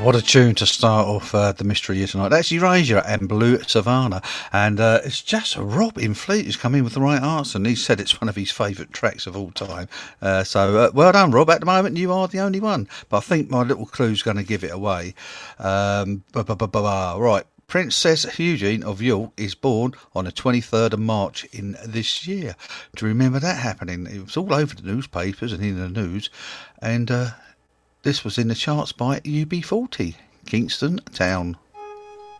What a tune to start off the mystery here tonight. That's Erasure and Blue Savannah. And it's just Robin Fleet who's come in with the right answer. And he said it's one of his favourite tracks of all time. So well done, Rob. At the moment, you are the only one. But I think my little clue's going to give it away. Right. Princess Eugenie of York is born on the 23rd of March in this year. Do you remember that happening? It was all over the newspapers and in the news. And this was in the charts by UB40, Kingston Town.